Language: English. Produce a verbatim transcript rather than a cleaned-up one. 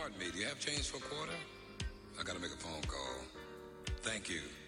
Pardon me, do you have change for a quarter? I gotta make a phone call. Thank you.